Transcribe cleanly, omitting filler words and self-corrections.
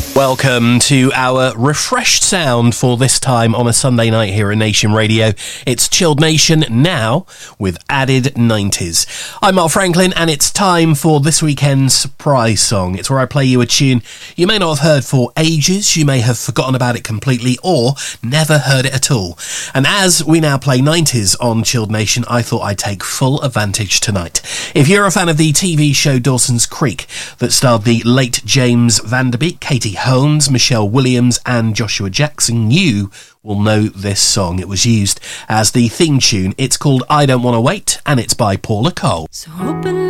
Welcome to our refreshed sound for this time on a Sunday night here at Nation Radio. It's Chilled Nation now with added 90s. I'm Mark Franklin and it's time for this weekend's surprise song. It's where I play you a tune you may not have heard for ages, you may have forgotten about it completely or never heard it at all. And as we now play 90s on Chilled Nation, I thought I'd take full advantage tonight. If you're a fan of the TV show Dawson's Creek that starred the late James Van Der Beek, Katie Holmes, Michelle Williams and Joshua Jackson, you will know this song. It was used as the theme tune. It's called I Don't Want to Wait and it's by Paula Cole. So open